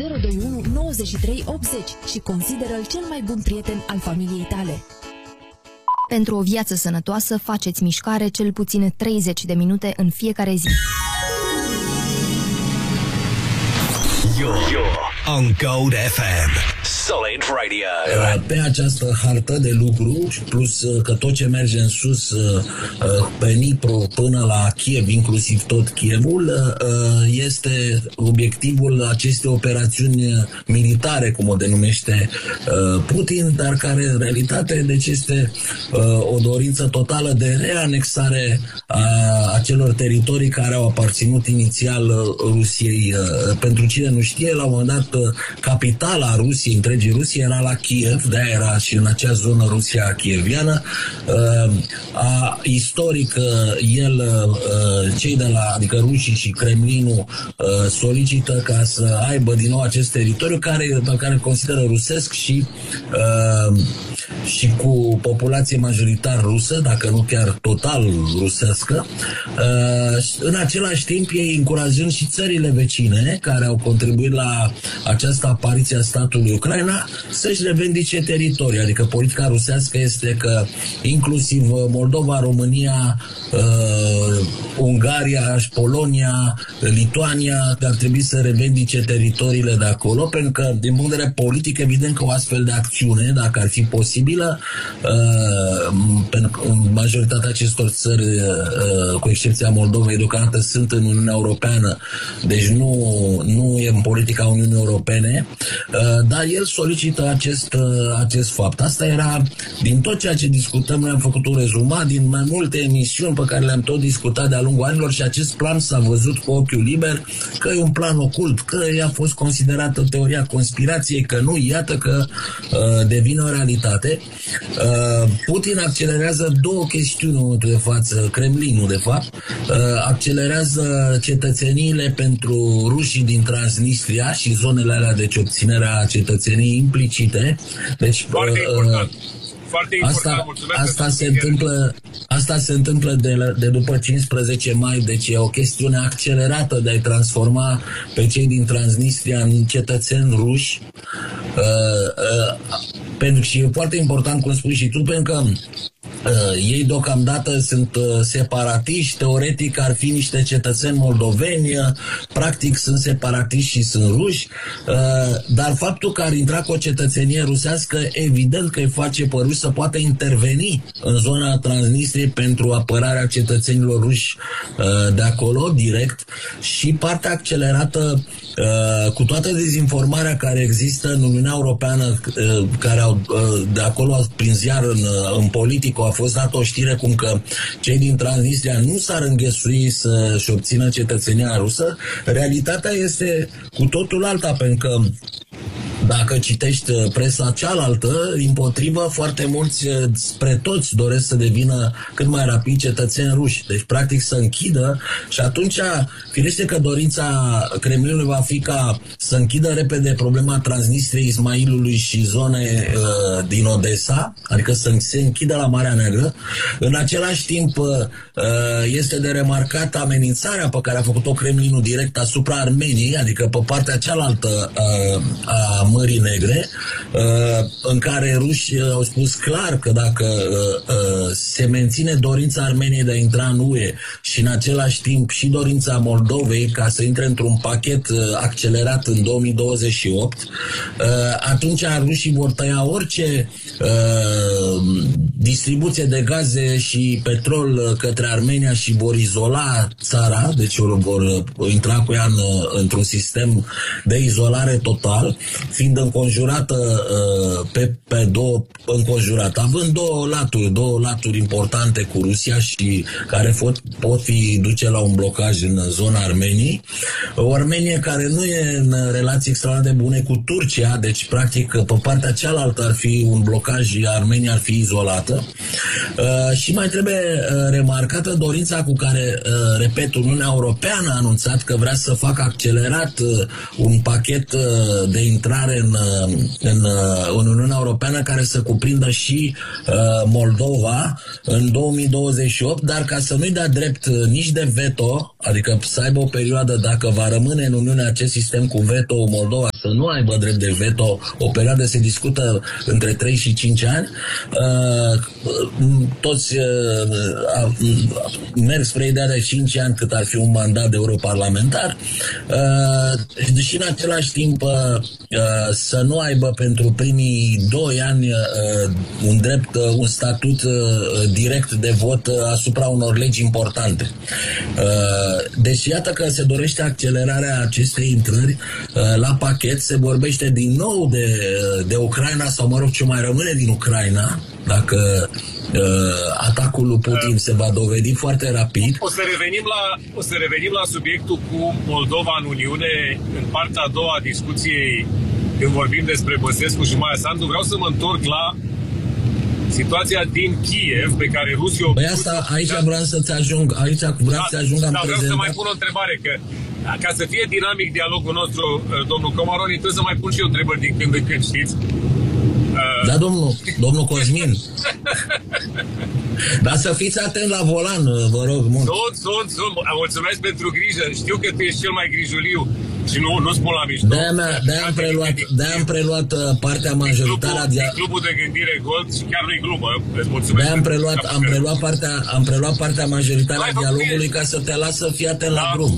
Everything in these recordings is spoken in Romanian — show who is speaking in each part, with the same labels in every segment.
Speaker 1: 021 93 80 și consideră-l cel mai bun prieten al familiei tale.
Speaker 2: Pentru o viață sănătoasă, faceți mișcare cel puțin 30 de minute în fiecare zi.
Speaker 3: You're on Gold FM. Solid Radio.
Speaker 4: Pe această hartă de lucru, plus că tot ce merge în sus pe Dnipro până la Kiev, inclusiv tot Kievul, este obiectivul acestei operațiuni militare, cum o denumește Putin, dar care în realitate deci este o dorință totală de reanexare a acelor teritorii care au aparținut inițial Rusiei. Pentru cine nu știe, la un moment dat capitala Rusiei, întregii Rusie, era la Kiev, de-aia era și în acea zonă Rusia kieviană. Istoric, cei de la, adică rușii și Kremlinul solicită ca să aibă din nou acest teritoriu pe care îl consideră rusesc și cu populație majoritar rusă, dacă nu chiar total rusească. În același timp, ei încurajând și țările vecine care au contribuit la această apariție a statului Ucraina să-și revendice teritorii. Adică politica rusească este că inclusiv Moldova, România, Ungaria, Polonia, Lituania ar trebui să revendice teritoriile de acolo, pentru că din punct de vedere politic evident că o astfel de acțiune, dacă ar fi posibilă, pentru că majoritatea acestor țări, cu excepția Moldovei, deocamdată sunt în Uniunea Europeană, deci nu e în politica Uniunii Europene, dar el solicită acest fapt. Asta era, din tot ceea ce discutăm, noi am făcut un rezumat din mai multe emisiuni pe care le-am tot discutat de-a lungul anilor și acest plan s-a văzut cu ochiul liber că e un plan ocult, că ea a fost considerată teoria conspirației, că nu, iată că devine o realitate. Putin accelerează două chestiuni în momentul de față, Kremlinul de fapt, accelerează cetățeniile pentru rușii din Transnistria și zonele alea, deci obținerea cetățeniei implicite. Deci
Speaker 5: foarte important. Foarte important.
Speaker 4: Asta se întâmplă de după 15 mai, deci e o chestiune accelerată de a-i transforma pe cei din Transnistria în cetățeni ruși. Pentru că e foarte important, cum spui și tu, pentru că ei deocamdată sunt separatiști, teoretic ar fi niște cetățeni moldoveni, practic sunt separatiști și sunt ruși, dar faptul că ar intra cu o cetățenie rusească, evident că îi face pe ruși să poată interveni în zona Transnistriei pentru apărarea cetățenilor ruși de acolo, direct, și partea accelerată cu toată dezinformarea care există în Uniunea Europeană, care au de acolo prin ziar în politică a fost dată o știre cum că cei din Transnistria nu s-ar înghesui să-și obțină cetățenia rusă. Realitatea este cu totul alta, pentru că dacă citești presa cealaltă, împotrivă, foarte mulți, spre toți, doresc să devină cât mai rapid cetățeni ruși. Deci, practic, să închidă și atunci, firește că dorința Kremlinului va fi ca să închidă repede problema Transnistriei, Ismailului și zone din Odessa, adică să se închidă la Marea Neagră. În același timp, este de remarcat amenințarea pe care a făcut-o Kremlinul direct asupra Armeniei, adică pe partea cealaltă a Mării Negre, în care rușii au spus clar că dacă se menține dorința Armeniei de a intra în UE și în același timp și dorința Moldovei ca să intre într-un pachet accelerat în 2028, atunci rușii vor tăia orice distribuție de gaze și petrol către Armenia și vor izola țara, deci vor intra cu ea într-un sistem de izolare total, fiind înconjurată având două laturi importante cu Rusia și care pot duce la un blocaj în zona Armeniei. O Armenie care nu e în relații extraordinar de bune cu Turcia, deci practic pe partea cealaltă ar fi un blocaj, Armenia ar fi izolată. Și mai trebuie remarcată dorința cu care, repet, Uniunea Europeană a anunțat că vrea să facă accelerat un pachet de intrare în Uniunea Europeană care să cuprindă și Moldova în 2028, dar ca să nu-i dea drept nici de veto, adică să aibă o perioadă, dacă va rămâne în Uniune acest sistem cu veto Moldova să nu aibă drept de veto. O perioadă se discută între 3 și 5 ani. Toți merg spre ideea de 5 ani cât ar fi un mandat de europarlamentar. Și în același timp să nu aibă pentru primii 2 ani un statut direct de vot asupra unor legi importante. Deci iată că se dorește accelerarea acestei intrări la pachet. Se vorbește din nou de Ucraina, sau mă rog, ce mai rămâne din Ucraina, dacă atacul lui Putin se va dovedi foarte rapid.
Speaker 5: O să revenim la subiectul cu Moldova în Uniune în partea a doua a discuției, când vorbim despre Băsescu și Maia Sandu. Vreau să mă întorc la situația din Kiev, pe care Rusia...
Speaker 4: Păi asta, aici vreau să-ți ajung, am prezentat.
Speaker 5: Vreau să mai pun o întrebare, că ca să fie dinamic dialogul nostru, domnul Comaroni, trebuie să mai pun și eu întrebări din când în când, știți?
Speaker 4: Da, domnul Cosmin. Dar să fiți atent la volan, vă rog mult.
Speaker 5: Sunt. Mulțumesc pentru grijă. Știu că tu ești cel mai grijuliu și nu spun la mișto.
Speaker 4: De-aia am preluat partea majoritară
Speaker 5: din clubul de gândire Gold și chiar nu-i glumă. Îți mulțumesc.
Speaker 4: De-aia am preluat partea majoritară a dialogului ca să te las să fii atent la drum.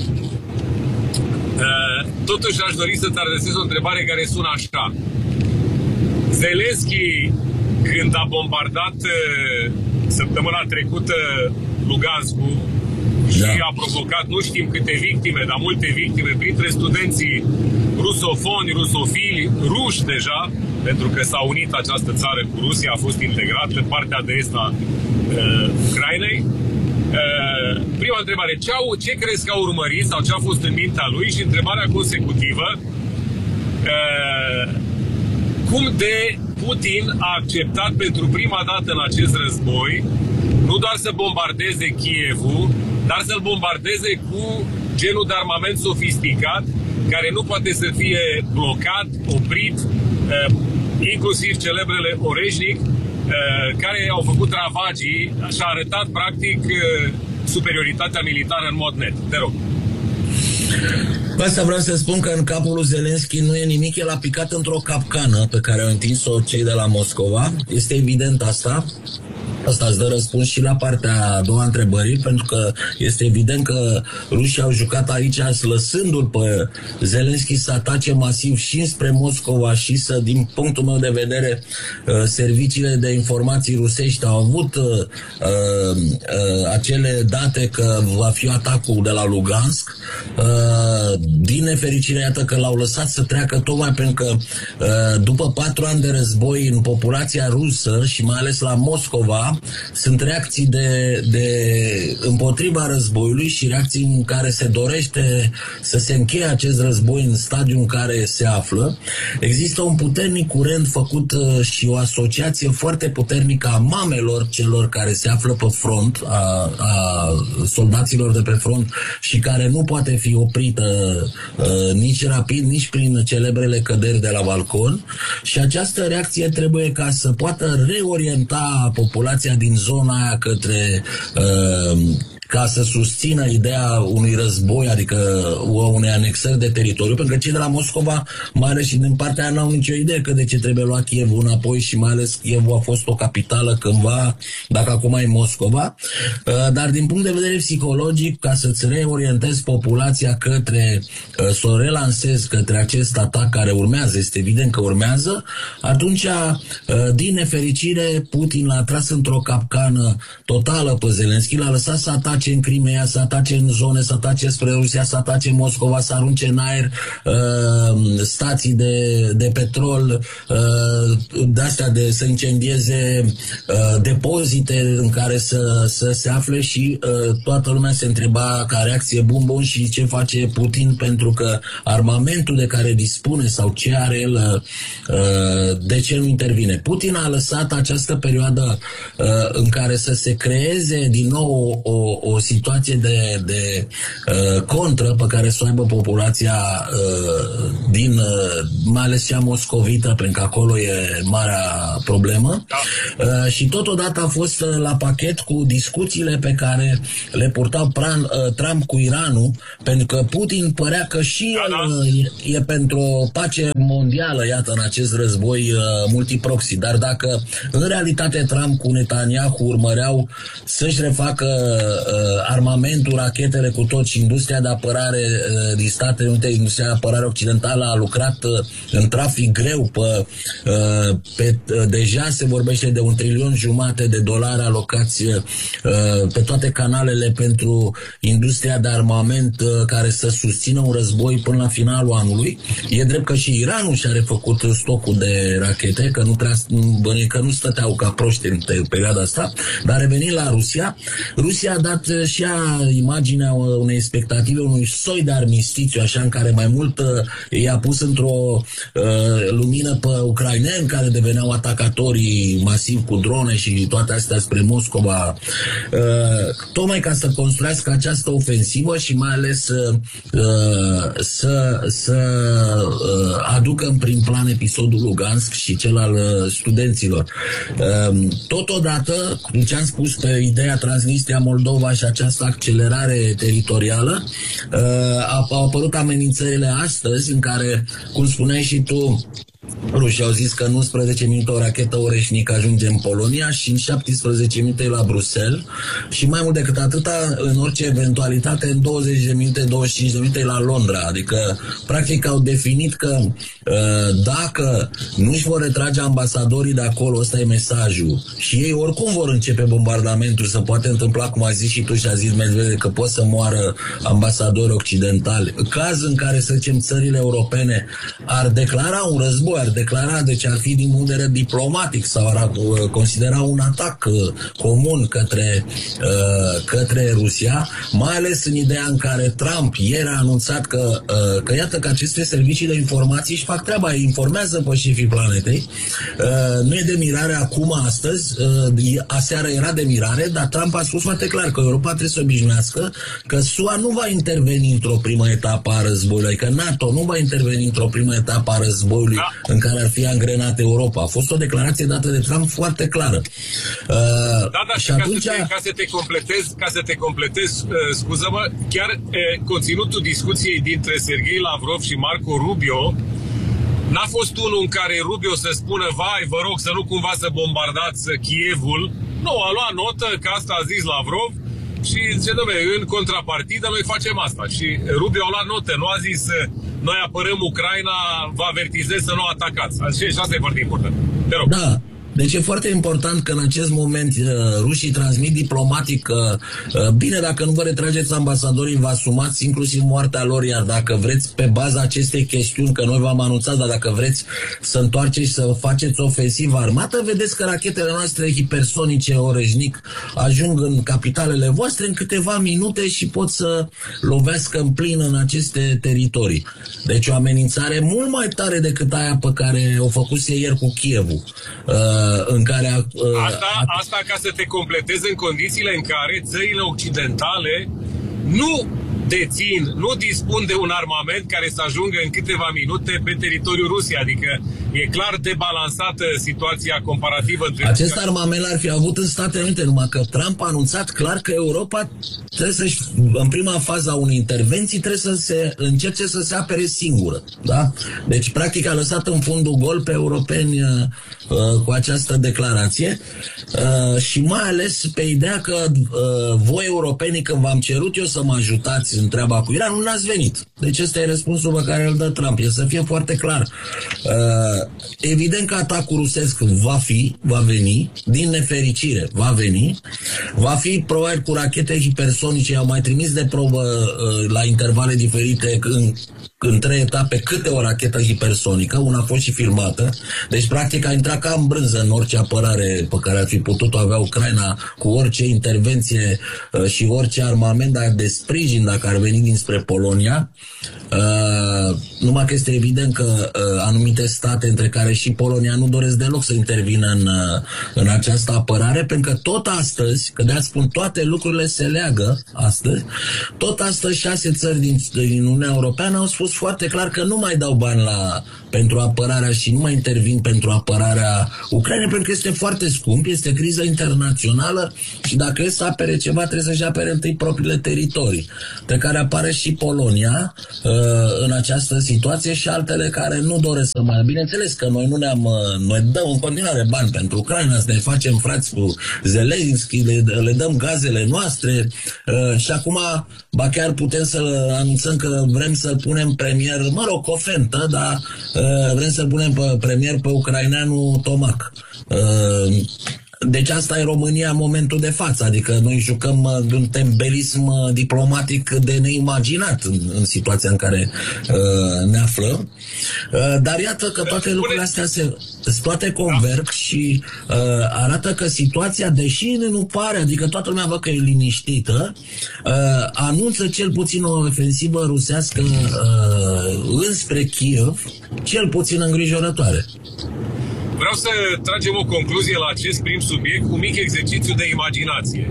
Speaker 5: Totuși aș dori să-ți adresez o întrebare care sună așa. Zelenski, când a bombardat săptămâna trecută Luganskul și a provocat, nu știm câte victime, dar multe victime printre studenții rusofoni, rusofili, ruși deja, pentru că s-a unit această țară cu Rusia, a fost integrată, partea de est a Ucrainei. Prima întrebare, ce crezi că a urmărit sau ce a fost în mintea lui? Și întrebarea consecutivă, cum de Putin a acceptat pentru prima dată în acest război nu doar să bombardeze Kievul, dar să-l bombardeze cu genul de armament sofisticat care nu poate să fie blocat, oprit, inclusiv celebrele Oreșnic, care au făcut ravagii și a arătat practic superioritatea militară în mod net. Te rog.
Speaker 4: Asta vreau să spun că în capul lui Zelenski nu e nimic, el a picat într-o capcană pe care au întins-o cei de la Moscova. Este evident asta. Asta îți dă răspuns și la partea a doua întrebării, pentru că este evident că rușii au jucat aici lăsându-l pe Zelenski să atace masiv și spre Moscova și să, din punctul meu de vedere, serviciile de informații rusești au avut acele date că va fi atacul de la Lugansk. Din nefericire, iată că l-au lăsat să treacă tocmai pentru că după 4 ani de război în populația rusă și mai ales la Moscova sunt reacții împotriva războiului și reacții în care se dorește să se încheie acest război în stadiul în care se află. Există un puternic curent făcut și o asociație foarte puternică a mamelor celor care se află pe front, a soldaților de pe front și care nu poate fi oprită nici rapid, nici prin celebrele căderi de la balcon, și această reacție trebuie ca să poată reorienta populația din zona aia către ca să susțină ideea unui război, adică unei anexări de teritoriu, pentru că cei de la Moscova, mai ales și din partea aia, n-au nicio idee că de ce trebuie luat Kievul înapoi și mai ales Kievul a fost o capitală cândva, dacă acum e Moscova. Dar din punct de vedere psihologic, ca să-ți reorientezi populația către, să o relansezi către acest atac care urmează, este evident că urmează, atunci, din nefericire, Putin l-a tras într-o capcană totală pe Zelenski, l-a lăsat să atace în Crimea, să atace în zone, să atace spre Rusia, să atace Moscova, să arunce în aer stații de petrol, de-astea să incendieze depozite în care să se afle și toată lumea se întreba ca reacție bun și ce face Putin, pentru că armamentul de care dispune sau ce are el, de ce nu intervine. Putin a lăsat această perioadă în care să se creeze din nou o situație de contră pe care să o aibă populația din, mai ales cea moscovită, pentru că acolo e marea problemă. Și totodată a fost la pachet cu discuțiile pe care le purtau Trump cu Iranul, pentru că Putin părea că și el e pentru o pace mondială, iată, în acest război multiproxy. Dar dacă în realitate Trump cu Netanyahu urmăreau să-și refacă armamentul, rachetele cu tot și industria de apărare din Statele Unite, industria de apărare occidentală a lucrat în trafic greu deja se vorbește de $1,5 trilion de dolari alocați pe toate canalele pentru industria de armament care să susțină un război până la finalul anului. E drept că și Iranul și-a refăcut stocul de rachete, că nu stăteau ca proști în perioada asta, dar revenind la Rusia, Rusia a dat și ea imaginea unei expectative, unui soi de armistițiu, așa, în care mai mult i-a pus într-o lumină pe ucraineni care deveneau atacatorii masiv cu drone și toate astea spre Moscova, tocmai ca să construiască această ofensivă și mai ales să aducă în prim plan episodul Lugansk și cel al studenților. Totodată, cum ce am spus pe ideea Transnistria, Moldova și această accelerare teritorială, au apărut amenințările astăzi în care, cum spuneai și tu, rușii au zis că în 11 minute o rachetă Oreșnic ajunge în Polonia și în 17 minute la Bruxelles și mai mult decât atâta, în orice eventualitate, în 20 de minute, 25 de minute la Londra. Adică, practic, au definit că dacă nu își vor retrage ambasadorii de acolo, ăsta e mesajul, și ei oricum vor începe bombardamentul, se poate întâmpla, cum a zis și tu și a zis Medvedev, că pot să moară ambasadori occidentali. Caz în care, să zicem, țările europene ar declara un război, ar declara, deci ar fi din punct de vedere diplomatic sau ar considera un atac comun către Rusia, mai ales în ideea în care Trump ieri a anunțat că iată că aceste servicii de informații își fac treaba, informează pe șefii planetei. Nu e de mirare acum, astăzi, aseară era de mirare, dar Trump a spus foarte clar că Europa trebuie să obișnuiască că SUA nu va interveni într-o primă etapă a războiului, adică NATO nu va interveni într-o primă etapă a războiului în care ar fi angrenat Europa. A fost o declarație dată de Trump foarte clară.
Speaker 5: Și atunci... ca să te completez, scuză-mă, chiar conținutul discuției dintre Serghei Lavrov și Marco Rubio n-a fost unul în care Rubio să spună, vai, vă rog să nu cumva să bombardați Kievul. Nu, a luat notă că asta a zis Lavrov și zice, dom'le, în contrapartidă noi facem asta. Și Rubio a luat notă, nu a zis noi apărăm Ucraina, vă avertizez să nu atacați. Și asta e foarte important. Te rog.
Speaker 4: Da. Deci e foarte important că în acest moment rușii transmit diplomatic că bine, dacă nu vă retrageți ambasadorii, vă asumați inclusiv moartea lor, iar dacă vreți pe baza acestei chestiuni, că noi v-am anunțat, dar dacă vreți să întoarceți și să faceți ofensivă armată, vedeți că rachetele noastre hipersonice Oreșnic ajung în capitalele voastre în câteva minute și pot să lovească în plin în aceste teritorii. Deci o amenințare mult mai tare decât aia pe care o făcuse ieri cu Kievul. În care
Speaker 5: asta ca să te completezi în condițiile în care țările occidentale nu dispun de un armament care să ajungă în câteva minute pe teritoriul Rusiei. Adică e clar debalansată situația comparativă între...
Speaker 4: Acest armament l-ar fi avut în Statele Unite, numai că Trump a anunțat clar că Europa trebuie să-și, în prima fază a unei intervenții, trebuie să se încerce să se apere singură. Da? Deci, practic, a lăsat în fundul gol pe europeni cu această declarație și mai ales pe ideea că voi, europenii, când v-am cerut eu să mă ajutați în treaba cu Iran, nu n-ați venit. Deci ăsta e răspunsul pe care îl dă Trump. E să fie foarte clar. Evident că atacul rusesc va veni, din nefericire va veni, va fi probabil cu rachete hipersonice, au mai trimis de probă la intervale diferite în 3 etape câte o rachetă hipersonică, una a fost și filmată, deci practic a intrat ca în brânză în orice apărare pe care ar fi putut avea Ucraina, cu orice intervenție și orice armament de sprijin dacă ar veni dinspre Polonia. Numai că este evident că anumite state, între care și Polonia, nu doresc deloc să intervină în această apărare, pentru că tot astăzi, că de-aia spun, toate lucrurile se leagă astăzi, tot astăzi 6 țări din Uniunea Europeană au spus foarte clar că nu mai dau bani pentru apărarea și nu mai intervin pentru apărarea Ucrainei, pentru că este foarte scump, este criză internațională și dacă e să apere ceva, trebuie să-și apere întâi propriile teritorii, pe care apare și Polonia în această situație și altele care nu doresc să mai... Bineînțeles că noi noi dăm în continuare bani pentru Ucraina, să ne facem frați cu Zelensky, le dăm gazele noastre și acum, ba chiar putem să anunțăm că vrem să-l punem premier, mă rog, o fentă, dar vrem să-l punem premier pe ucraineanul Tomac. Deci asta e România în momentul de față, adică noi jucăm un tembelism diplomatic de neimaginat în situația în care ne aflăm. Dar iată că toate lucrurile astea toate converg și arată că situația, deși nu pare, adică toată lumea văd că e liniștită, anunță cel puțin o ofensivă rusească înspre Kiev, cel puțin îngrijorătoare.
Speaker 5: Vreau să tragem o concluzie la acest prim subiect cu un mic exercițiu de imaginație.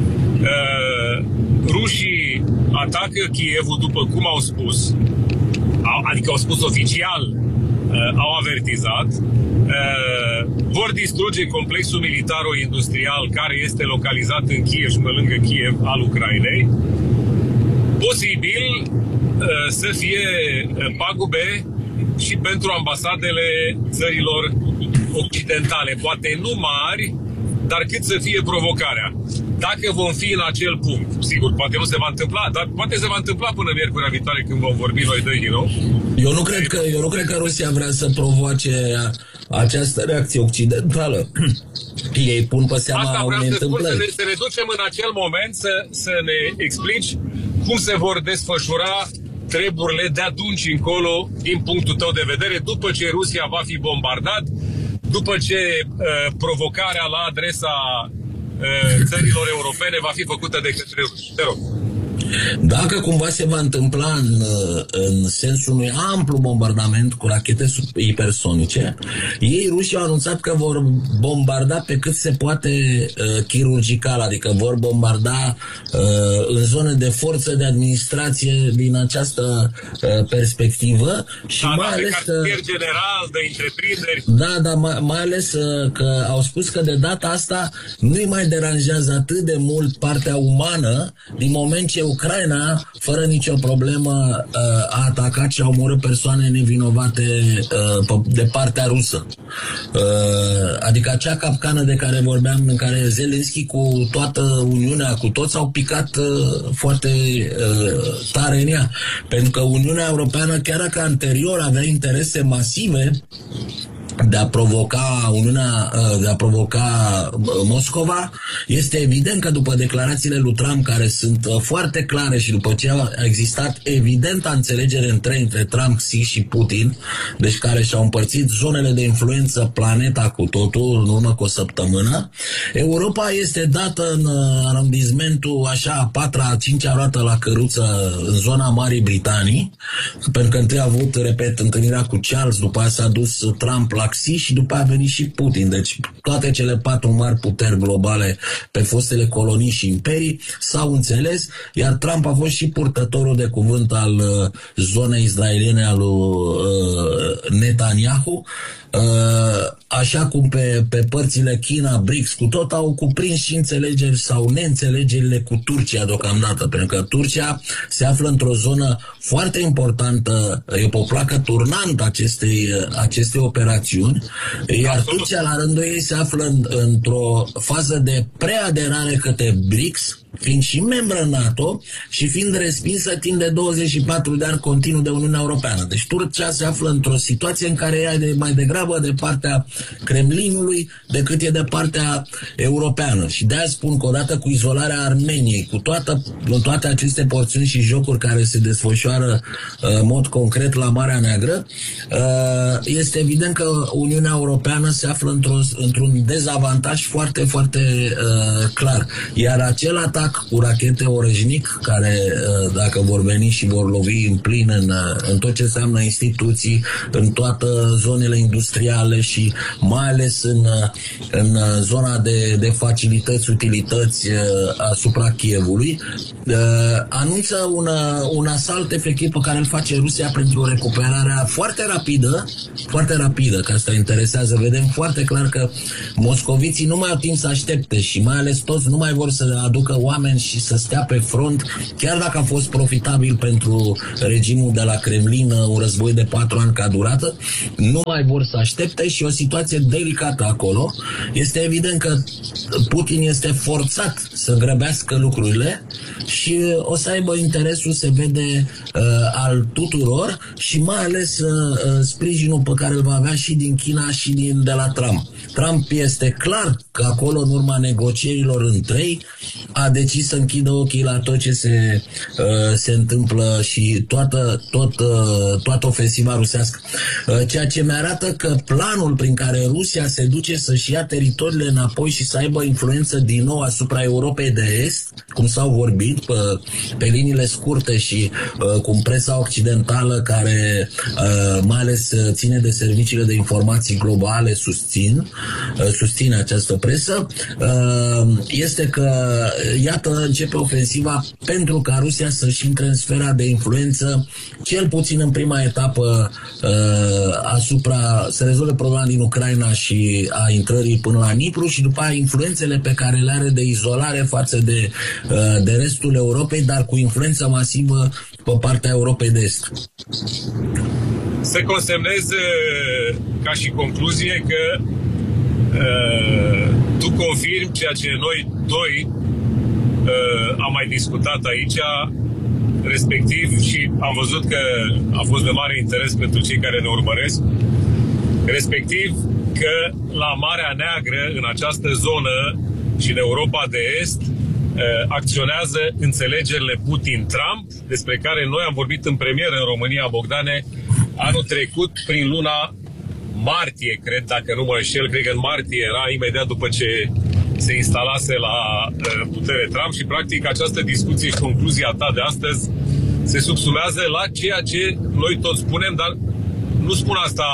Speaker 5: Rușii atacă Kievul după cum au spus, adică au spus oficial, au avertizat, vor distruge complexul militaro-industrial care este localizat în Kiev și pe lângă Kiev al Ucrainei. Posibil să fie pagube și pentru ambasadele țărilor occidentale, poate nu mari, dar cât să fie provocarea. Dacă vom fi în acel punct, sigur, poate nu se va întâmpla, dar poate se va întâmpla până miercurea viitoare când vom vorbi noi doi din nou.
Speaker 4: Eu nu cred că Rusia vrea să provoace această reacție occidentală. Ei pun pe seama unei întâmplări.
Speaker 5: Să ne ducem în acel moment să ne explici cum se vor desfășura treburile de atunci încolo, din punctul tău de vedere, după ce Rusia va fi bombardat, după ce provocarea la adresa țărilor europene va fi făcută de către ruși. Te rog.
Speaker 4: Dacă cumva se va întâmpla în sensul unui amplu bombardament cu rachete hipersonice, ei rușii au anunțat că vor bombarda pe cât se poate chirurgical, adică vor bombarda în zone de forță de administrație din această perspectivă și mai ales
Speaker 5: cartier general, de întreprinderi.
Speaker 4: Da, mai ales că au spus că de data asta nu-i mai deranjează atât de mult partea umană, din moment ce Ucraina, fără nicio problemă, a atacat și a omorât persoane nevinovate de partea rusă. Adică acea capcană de care vorbeam, în care Zelensky cu toată Uniunea, cu toți au picat foarte tare în ea. Pentru că Uniunea Europeană, chiar dacă anterior avea interese masive de a provoca Moscova, este evident că după declarațiile lui Trump, care sunt foarte clare, și după ce a existat evidenta înțelegere între Trump, Xi și Putin, deci care și-au împărțit zonele de influență, planeta cu totul în urmă cu o săptămână, Europa este dată în arondismentul așa, a 4-a, a 5-a roată la căruță în zona Marii Britanii, pentru că întâi a avut, repet, întâlnirea cu Charles, după aia s-a dus Trump la Xi și după aia a venit și Putin. Deci toate cele 4 mari puteri globale pe fostele colonii și imperii s-au înțeles, iar Trump a fost și purtătorul de cuvânt al zonei israeliene al lui Netanyahu, așa cum pe părțile China, BRICS, cu tot au cuprins și înțelegeri sau neînțelegerile cu Turcia deocamdată, pentru că Turcia se află într-o zonă foarte importantă, e pe o placă turnantă acestei operațiuni, iar Turcia la rândul ei se află într-o fază de preaderare către BRICS, fiind și membră NATO și fiind respinsă timp de 24 de ani continuu de Uniunea Europeană. Deci Turcia se află într-o situație în care ea e mai degrabă de partea Kremlinului decât e de partea europeană. Și de-aia spun că odată cu izolarea Armeniei, cu toate aceste porțiuni și jocuri care se desfășoară în mod concret la Marea Neagră, este evident că Uniunea Europeană se află într-un dezavantaj foarte, foarte clar. Iar acel atac cu rachete Orăjnic, care dacă vor veni și vor lovi în plin în tot ce înseamnă instituții, în toate zonele industriale și mai ales în zona de facilități, utilități asupra Kievului, anunță un asalt efectiv pe care îl face Rusia pentru o recuperare foarte rapidă, că asta interesează. Vedem foarte clar că moscoviții nu mai au timp să aștepte și mai ales toți nu mai vor să aducă oameni și să stea pe front, chiar dacă a fost profitabil pentru regimul de la Kremlin un război de 4 ani ca durată, nu mai vor să aștepte și o situație delicată acolo. Este evident că Putin este forțat să grăbească lucrurile și o să aibă interesul, se vede, al tuturor și mai ales sprijinul pe care îl va avea și din China și de la Trump. Trump este clar că acolo, în urma negocierilor între ei, a decis să închidă ochii la tot ce se întâmplă și toată ofensiva rusească. Ceea ce mi-arată că planul prin care Rusia se duce să-și ia teritoriile înapoi și să aibă influență din nou asupra Europei de Est, cum s-au vorbit, pe liniile scurte și cum presa occidentală, care mai ales ține de serviciile de informații globale, susține această presă, este că, iată, începe ofensiva pentru ca Rusia să-și intre în sfera de influență, cel puțin în prima etapă, să rezolve problema din Ucraina și a intrării până la Nipru și după aia influențele pe care le are de izolare față de restul Europei, dar cu influență masivă pe partea Europei de Est.
Speaker 5: Se consemneze ca și concluzie că tu confirmi ceea ce noi doi am mai discutat aici, respectiv, și am văzut că a fost de mare interes pentru cei care ne urmăresc, respectiv că la Marea Neagră, în această zonă și în Europa de Est, acționează înțelegerile Putin-Trump, despre care noi am vorbit în premieră în România, Bogdane, anul trecut, prin luna martie, cred, dacă nu mă înșel, cred că în martie era imediat după ce se instalase la putere Trump și practic această discuție și concluzia ta de astăzi se subsumează la ceea ce noi toți spunem, dar nu spun asta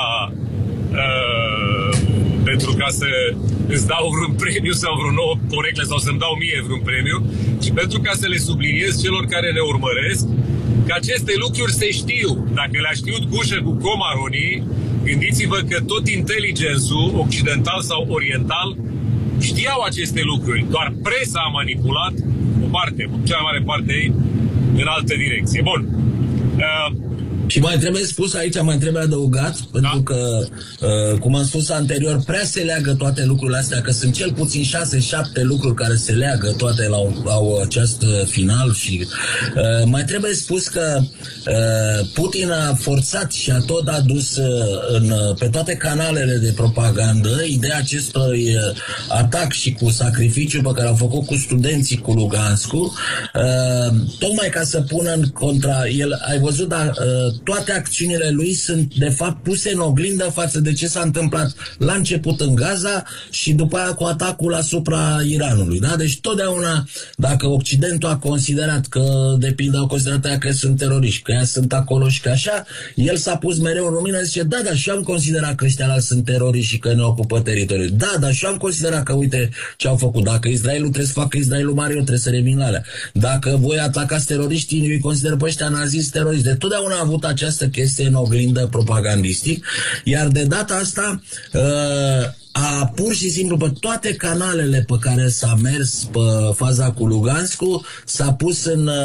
Speaker 5: pentru ca să îți dau vreun premiu sau vreun nou porecle sau să-mi dau mie vreun premiu, ci pentru ca să le subliniez celor care ne urmăresc că aceste lucruri se știu. Dacă le-a știut Gușă cu Comaroni, gândiți-vă că tot inteligențul occidental sau oriental știau aceste lucruri. Doar presa a manipulat o parte, cea mai mare parte ei, în altă direcție. Bun.
Speaker 4: Și mai trebuie spus aici, mai trebuie adăugat, pentru că, cum am spus anterior, prea se leagă toate lucrurile astea, că sunt cel puțin 6-7 lucruri care se leagă toate la acest final și mai trebuie spus că Putin a forțat și a tot adus pe toate canalele de propagandă ideea acestui atac și cu sacrificiul pe care l-a făcut cu studenții cu Luganscu, tocmai ca să pună în contra el. Ai văzut, dar toate acțiunile lui sunt de fapt puse în oglindă față de ce s-a întâmplat la început în Gaza și după aia cu atacul asupra Iranului. Da? Deci totdeauna, dacă Occidentul a considerat că, de pildă, au considerat aia că sunt teroriști, că ea sunt acolo și că așa, el s-a pus mereu în lumină, zice, da, dar și eu am considerat că ăștia sunt teroriști și că ne ocupă teritoriul. Da, dar și eu am considerat că, uite ce au făcut. Dacă Israelul trebuie să facă Israelul mare, eu trebuie să revin la alea. Dacă voi atacați teroriștii, eu îi consider pe ăștia naziști teroriști. De totdeauna a avut această chestie în oglindă propagandistic, iar de data asta a pur și simplu pe toate canalele pe care s-a mers pe faza cu Luganscu, s-a pus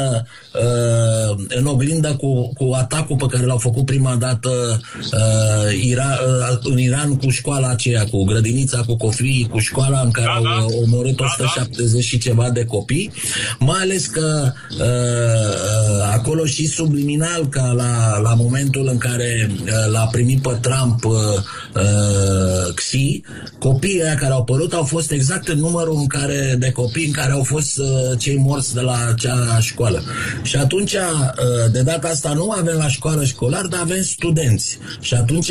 Speaker 4: în oglindă cu atacul pe care l-au făcut prima dată în Iran cu școala aceea, cu grădinița, cu copii, cu școala în care au omorât 170 și ceva de copii, mai ales că acolo și subliminal, ca la momentul în care l-a primit pe Trump Xi, copiii aia care au apărut au fost exact în numărul de copii în care au fost cei morți de la acea școală. Și atunci, de data asta nu avem la școală școlar, dar avem studenți. Și atunci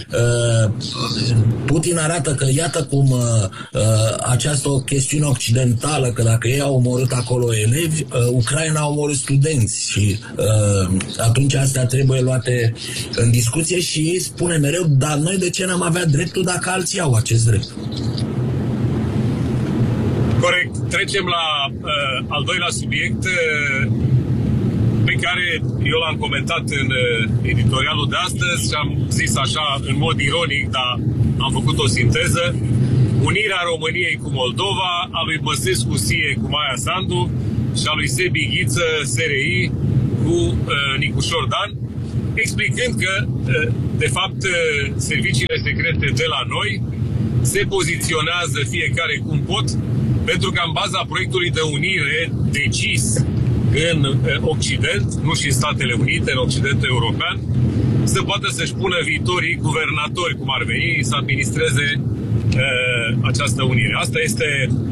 Speaker 4: Putin arată că iată cum această chestiune occidentală, că dacă ei au omorât acolo elevi, Ucraina a omorât studenți. Și atunci astea trebuie luate în discuție și ei spune mereu, dar noi de ce n-am avea dreptul dacă alții au acest drept?
Speaker 5: Corect. Trecem la al doilea subiect pe care eu l-am comentat în editorialul de astăzi și am zis așa în mod ironic, dar am făcut o sinteză. Unirea României cu Moldova, a lui Băsescu Sie cu Maia Sandu și a lui Sebi Ghiță SRI cu Nicușor Dan, explicând că, de fapt, serviciile secrete de la noi se poziționează fiecare cum pot, pentru că în baza proiectului de unire decis în Occident, nu și în Statele Unite, în Occidentul European, să poată să-și pună viitorii guvernatori, cum ar veni, să administreze această unire. Asta este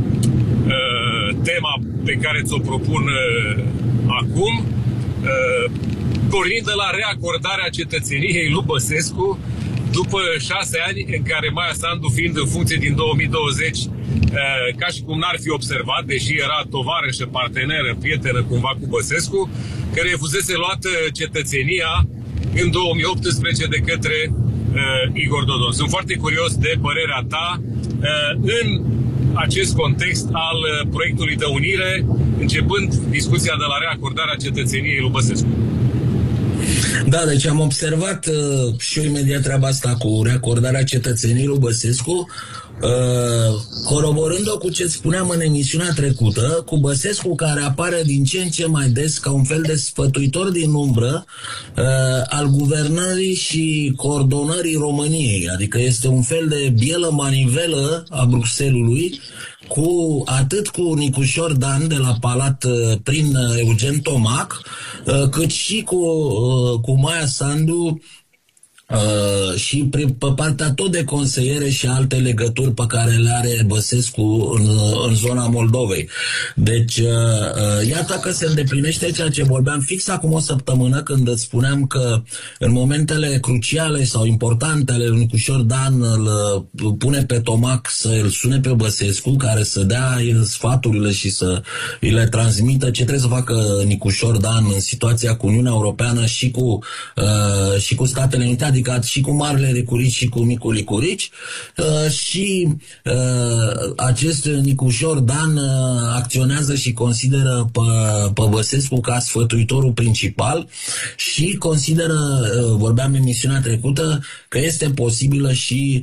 Speaker 5: tema pe care ți-o propun acum, pornind de la reacordarea cetățeniei lui Băsescu după 6 ani în care Maia Sandu, fiind în funcție din 2020, ca și cum n-ar fi observat, deși era tovarășă, parteneră, prietenă cumva cu Băsescu, care refuzese luată cetățenia în 2018 de către Igor Dodon. Sunt foarte curios de părerea ta în acest context al proiectului de unire, începând discuția de la reacordarea cetățeniei lui Băsescu.
Speaker 4: Da, deci am observat și eu imediat treaba asta cu reacordarea cetățeniei lui Băsescu, coroborând-o cu ce spuneam în emisiunea trecută, cu Băsescu care apare din ce în ce mai des ca un fel de sfătuitor din umbră al guvernării și coordonării României, adică este un fel de bielă manivelă a Bruxellesului, atât cu Nicușor Dan de la Palat prin Eugen Tomac, cât și cu Maia Sandu și pe partea tot de consiliere și alte legături pe care le are Băsescu în zona Moldovei. Deci, iată că se îndeplinește ceea ce vorbeam fix acum o săptămână, când îți spuneam că în momentele cruciale sau importante ale lui Nicușor Dan îl pune pe Tomac să îl sune pe Băsescu, care să dea sfaturile și să îi le transmită ce trebuie să facă Nicușor Dan în situația cu Uniunea Europeană și cu Statele Unite, adică și cu Marele Licurici și cu Micul Licurici, și acest Nicușor Dan acționează și consideră pe Băsescu ca sfătuitorul principal și consideră, vorbeam în emisiunea trecută, că este posibil și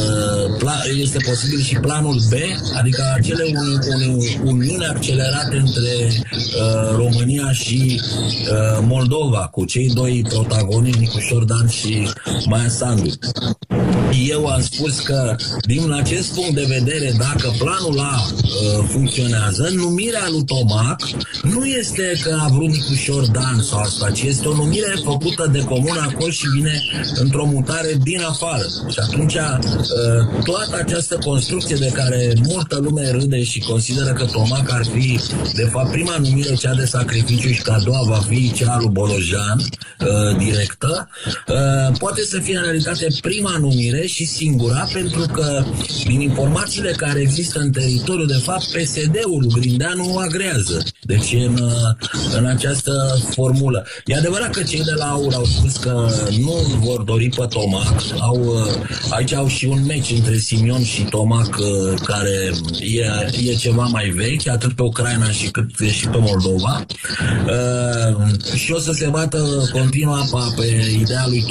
Speaker 4: planul B, adică acele uniuni accelerate între România și Moldova, cu cei doi protagoniști, Nicușor Dan și Maia Sandu. Eu am spus că, din acest punct de vedere, dacă planul A funcționează, numirea lui Tomac nu este că a vrut Nicușor Dan sau asta, ci este o numire făcută de comun acord și vine într-o mutare din afară. Și atunci toată această construcție de care multă lume râde și consideră că Tomac ar fi, de fapt, prima numire, cea de sacrificiu, și că a doua va fi cea lui Bolojan, directă, poate să fie în realitate prima numire și singura, pentru că din informațiile care există în teritoriu, de fapt, PSD-ul lui Grindeanu agrează. Deci în această formulă. E adevărat că cei de la AUR au spus că nu vor dori pe Tomac. Aici au și un meci între Simion și Tomac care e ceva mai vechi, atât pe Ucraina cât și pe Moldova. Și o să se bată continuu apa pe ideea lui Tomac,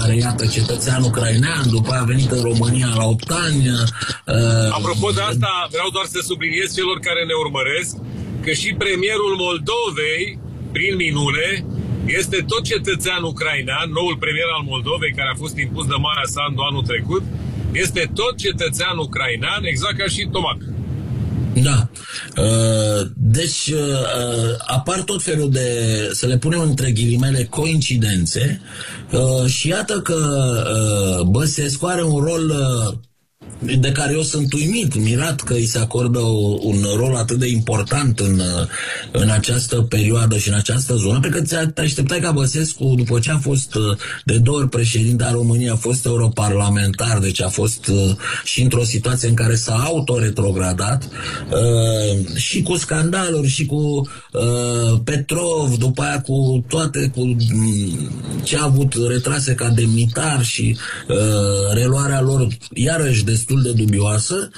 Speaker 4: care, iată, cetățean ucrainean, după aia a venit în România la 8 ani.
Speaker 5: Apropo de asta, vreau doar să subliniez celor care ne urmăresc că și premierul Moldovei, prin minune, este tot cetățean ucrainean, noul premier al Moldovei, care a fost impus de Maia Sandu anul trecut, este tot cetățean ucrainean, exact ca și Tomac.
Speaker 4: Da. Deci apar tot felul de, să le punem între ghilimele, coincidențe și iată că Băsescu are un rol de care eu sunt uimit, mirat că îi se acordă un rol atât de important în această perioadă și în această zonă, pentru că te așteptai ca Băsescu, după ce a fost de 2 ori președinte a României, a fost europarlamentar, deci a fost și într-o situație în care s-a autoretrogradat, și cu scandaluri, și cu Petrov, după aia cu toate, cu ce a avut retrase ca demnitar și reluarea lor iarăși destul de dubioasă.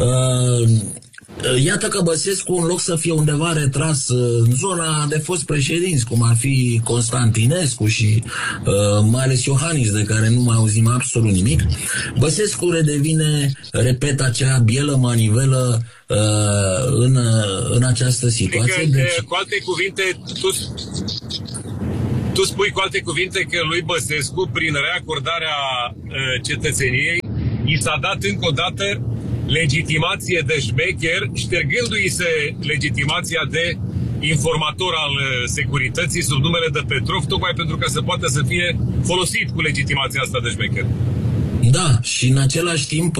Speaker 4: Iată că Băsescu, în loc să fie undeva retras în zona de fost președinți, cum ar fi Constantinescu și mai ales Iohannis, de care nu mai auzim absolut nimic, Băsescu redevine, repet, acea bielă manivelă în această situație.
Speaker 5: Adică, deci, cu alte cuvinte, tu spui cu alte cuvinte că lui Băsescu, prin reacordarea cetățeniei, i s-a dat încă o dată legitimație de șmecher, ștergându-i se legitimația de informator al securității sub numele de Petrov, tocmai pentru ca să poată să fie folosit cu legitimația asta de șmecher.
Speaker 4: Da, și în același timp,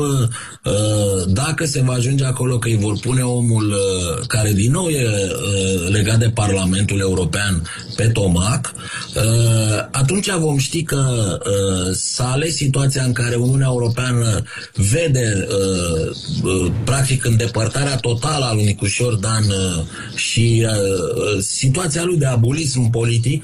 Speaker 4: dacă se va ajunge acolo că îi vor pune omul care din nou e legat de Parlamentul European pe Tomac, atunci vom ști că s-a ales situația în care Uniunea Europeană vede practic îndepărtarea totală a lui Nicușor Dan și situația lui de abulism politic,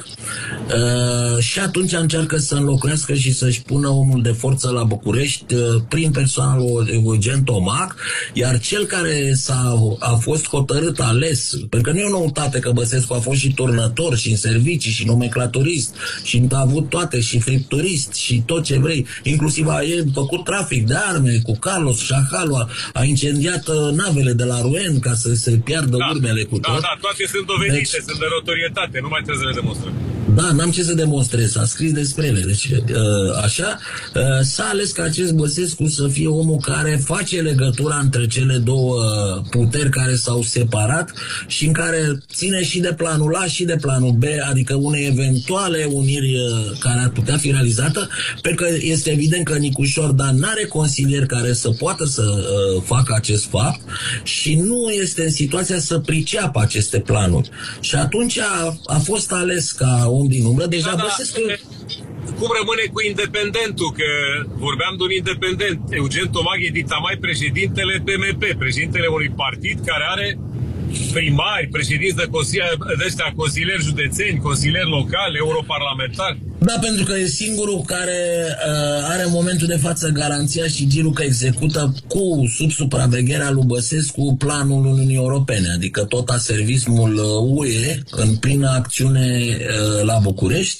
Speaker 4: și atunci încearcă să înlocuiască și să-și pună omul de forță la București prin personalul Eugen Tomac, iar cel care a fost hotărât ales, pentru că nu e o noutate că Băsescu a fost și turnător și în servicii și nomenclatorist și a avut toate și fripturist și tot ce vrei, inclusiv a făcut trafic de arme cu Carlos Șahalu, a incendiat navele de la Rouen ca să se piardă urmele cu tot.
Speaker 5: Da, toate sunt dovedite, deci, sunt de notorietate, nu mai trebuie să le demonstrăm.
Speaker 4: Da, n-am ce să demonstrez, s-a scris despre ele. Deci, așa, s-a ales ca acest Băsescu să fie omul care face legătura între cele două puteri care s-au separat și în care ține și de planul A și de planul B, adică unei eventuale uniri care ar putea fi realizată, pentru că este evident că Nicușor Dan n-are consilieri care să poată să facă acest fapt și nu este în situația să priceapă aceste planuri. Și atunci a fost ales ca om din umbră, deja Băsescu...
Speaker 5: Cum rămâne cu independentul? Că vorbeam de un independent. Eugen Tomac e ditamai președintele PMP, președintele unui partid care are primari, președinți de consilieri județeni, consilieri locali, europarlamentari.
Speaker 4: Da, pentru că e singurul care are în momentul de față garanția și girul că execută sub supravegherea lui Băsescu planul Uniunii Europene, adică tot aservismul UE în plină acțiune la București,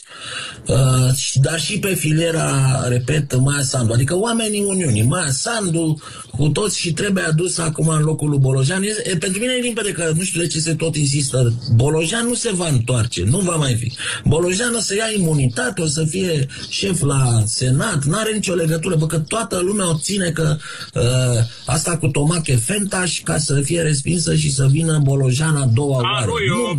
Speaker 4: dar și pe filiera, repet, Maia Sandu, adică oamenii Uniunii, Maia Sandu cu toți și trebuie adus acum în locul lui Bolojan. Pentru mine e limpede că nu știu de ce se tot insistă. Bolojan nu se va întoarce, nu va mai fi. Bolojan o să ia imunitate, o să fie șef la Senat, n-are nicio legătură, că toată lumea obține că asta cu Tomac e fentaș ca să fie respinsă și să vină Bolojan a doua oară.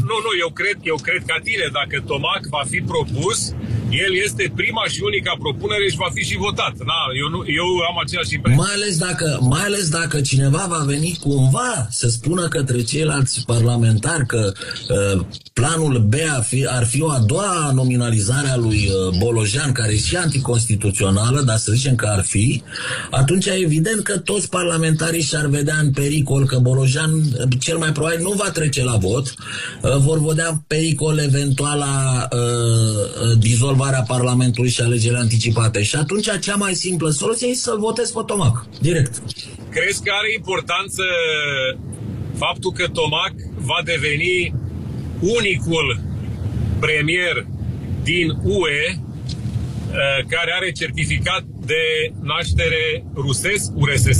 Speaker 5: Eu cred ca tine, dacă Tomac va fi propus, el este prima și unica propunere și va fi și votat. Eu am aceeași impresie.
Speaker 4: Mai ales dacă cineva va veni cumva să spună către ceilalți parlamentari că planul B ar fi o a doua nominalizare a lui Bolojan, care e și anticonstituțională, dar să zicem că ar fi, atunci e evident că toți parlamentarii și-ar vedea în pericol că Bolojan cel mai probabil nu va trece la vot, vor vedea pericol eventuala dizolvarea Parlamentului și alegerile anticipate. Și atunci cea mai simplă soluție e să-l votezi pe Tomac, direct.
Speaker 5: Crezi că are importanță faptul că Tomac va deveni unicul premier din UE care are certificat de naștere rusesc, URSS?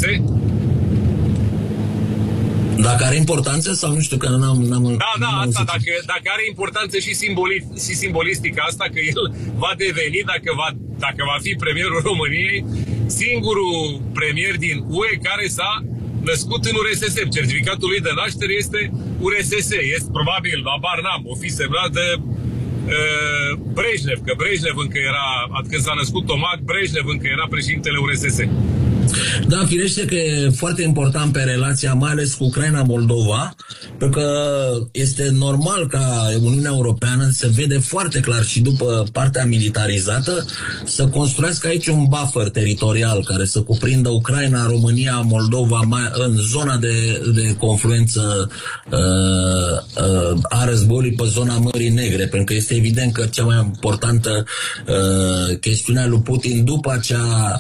Speaker 4: Dacă are importanță sau nu știu, că n-am
Speaker 5: asta, dacă are importanță și simbolistica asta, că el va deveni, dacă va fi premierul României, singurul premier din UE care s-a născut în URSS. Certificatul lui de naștere este URSS. Este probabil, habar n-am, o fi semnat de Brejnev, că Brejnev încă era, când s-a născut Tomac, Brejnev încă era președintele URSS.
Speaker 4: Da, firește că e foarte important pe relația, mai ales cu Ucraina-Moldova, pentru că este normal ca Uniunea Europeană să vede foarte clar și după partea militarizată să construiască aici un buffer teritorial care să cuprindă Ucraina, România, Moldova, în zona de confluență a războiului pe zona Mării Negre, pentru că este evident că cea mai importantă chestiune a lui Putin după acea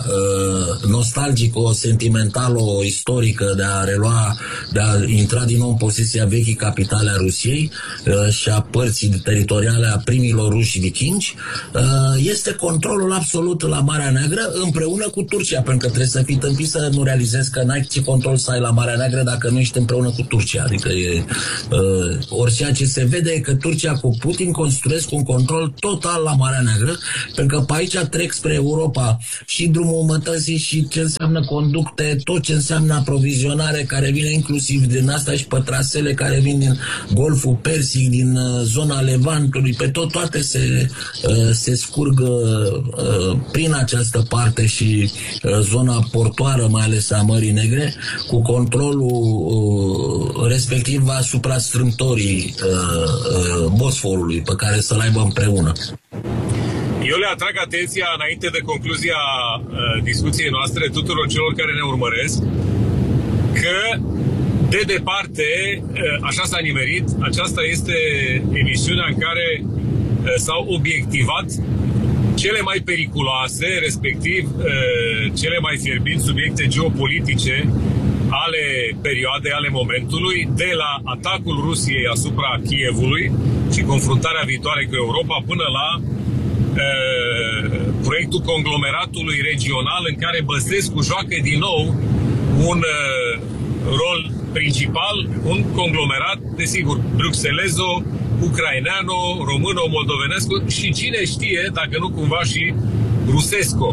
Speaker 4: nostalgico-sentimentalo-istorică de a intra din nou în posesia vechii capitale a Rusiei și a părții teritoriale a primilor ruși vikingi, este controlul absolut la Marea Neagră împreună cu Turcia, pentru că trebuie să fii tâmpit să nu realizezi că n-ai ce control să ai la Marea Neagră dacă nu ești împreună cu Turcia. Adică ori ceea ce se vede e că Turcia cu Putin construiesc un control total la Marea Neagră, pentru că pe aici trec spre Europa și drumul mătăsii și ce înseamnă conducte, tot ce înseamnă aprovizionare care vine inclusiv din asta și pe trasele care vin din Golful Persic, din zona Levantului, pe toate se scurg prin această parte și zona portoară, mai ales a Mării Negre, cu controlul respectiv asupra strâmtorii Bosforului, pe care să-l aibă împreună.
Speaker 5: Eu le atrag atenția înainte de concluzia discuției noastre tuturor celor care ne urmăresc că de departe, așa s-a nimerit, aceasta este emisiunea în care s-au obiectivat cele mai periculoase, respectiv cele mai fierbinți subiecte geopolitice ale perioadei, ale momentului, de la atacul Rusiei asupra Kievului și confruntarea viitoare cu Europa până la proiectul conglomeratului regional în care Băsescu joacă din nou un rol principal, un conglomerat, desigur, bruxelezo, ucraineano, româno, moldovenescu și cine știe, dacă nu cumva și rusesco.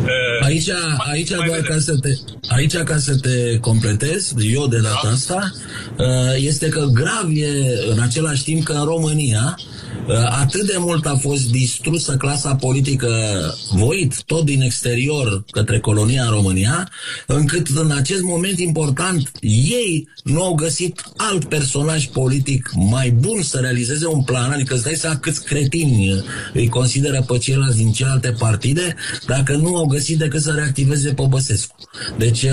Speaker 4: Aici ca să te completez, eu de data asta, este că grav e în același timp că în România atât de mult a fost distrusă clasa politică voit, tot din exterior către colonia România, încât în acest moment important ei nu au găsit alt personaj politic mai bun să realizeze un plan, adică îți dai seama câți cretini îi consideră pe ceilalți din celelalte partide, dacă nu au găsit decât să reactiveze pe Băsescu. Deci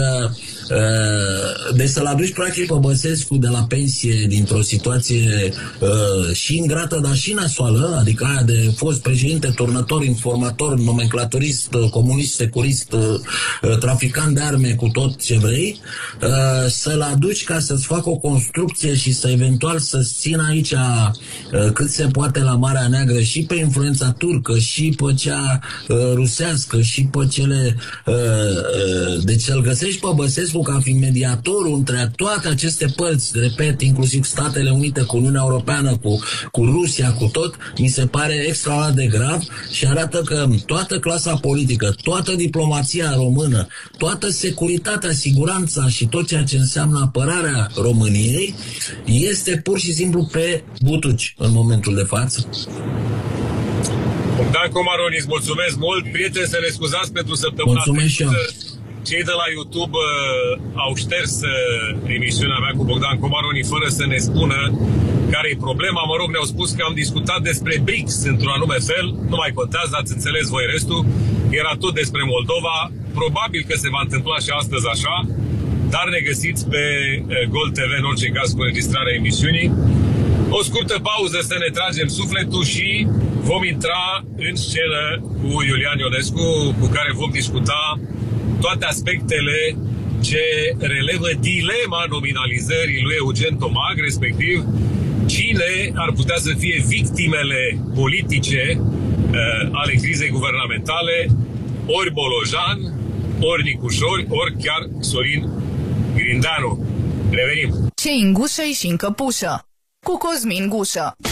Speaker 4: să-l aduci practic pe Băsescu de la pensie dintr-o situație și ingrată, dar și nasoală, adică aia de fost președinte, turnător, informator, nomenclaturist, comunist, securist, traficant de arme, cu tot ce vrei, să-l aduci ca să-ți facă o construcție și să eventual să-ți țină aici cât se poate la Marea Neagră și pe influența turcă și pe cea rusească și pe cele... Deci să-l găsești pe Băsescu ca fiind mediatorul între toate aceste părți, repet, inclusiv Statele Unite cu Uniunea Europeană, cu Rusia, cu tot, mi se pare extraordinar de grav și arată că toată clasa politică, toată diplomația română, toată securitatea, siguranța și tot ceea ce înseamnă apărarea României este pur și simplu pe butuci în momentul de față.
Speaker 5: Dan Comaroni, îți mulțumesc mult. Prieteni, să ne scuzați pentru săptămâna trecută. Cei de la YouTube au șters emisiunea mea cu Bogdan Comaroni fără să ne spună care e problema. Mă rog, ne-au spus că am discutat despre BRICS într-un anume fel. Nu mai contează, ați înțeles voi restul. Era tot despre Moldova. Probabil că se va întâmpla și astăzi așa, dar ne găsiți pe Gold TV, în orice caz, cu înregistrarea emisiunii. O scurtă pauză să ne tragem sufletul și vom intra în scenă cu Iulian Ionescu, cu care vom discuta toate aspectele ce relevă dilema nominalizării lui Eugen Tomac, respectiv cine ar putea să fie victimele politice ale crizei guvernamentale, ori Bolojan, ori Nicușori, ori chiar Sorin Grindeanu. Revenim!
Speaker 6: Ce în gușă și în căpușă cu Cosmin Gușă.